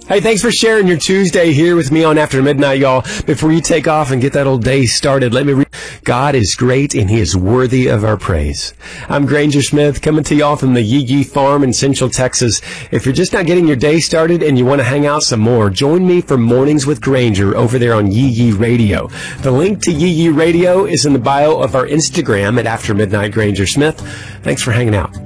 Hey, thanks for sharing your Tuesday here with me on After Midnight, y'all. Before you take off and get that old day started, let me read. God is great and He is worthy of our praise. I'm Granger Smith coming to y'all from the Yee Yee Farm in Central Texas. If you're just not getting your day started and you want to hang out some more, join me for Mornings with Granger over there on Yee Yee Radio. The link to Yee Yee Radio is in the bio of our Instagram at After Midnight Granger Smith. Thanks for hanging out.